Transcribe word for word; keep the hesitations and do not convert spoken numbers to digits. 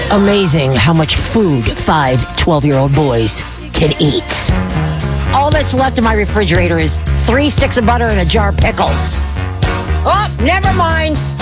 amazing how much food five twelve-year-old boys can eat. All that's left in my refrigerator is three sticks of butter and a jar of pickles. Oh, never mind.